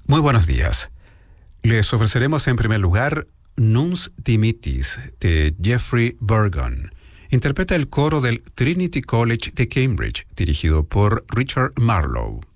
Muy buenos días. Les ofreceremos en primer lugar Nuns Dimittis de Jeffrey Burgon. Interpreta el coro del Trinity College de Cambridge, dirigido por Richard Marlowe.